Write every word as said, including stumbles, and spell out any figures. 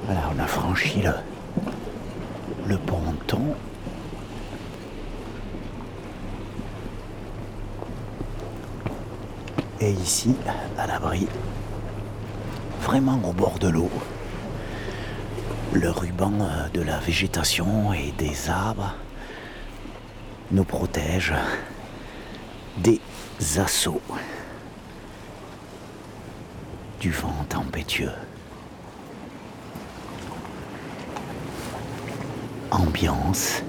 Voilà, on a franchi le, le ponton. Et ici, à l'abri, vraiment au bord de l'eau, le ruban de la végétation et des arbres nous protège des assauts du vent tempétueux. Ambiance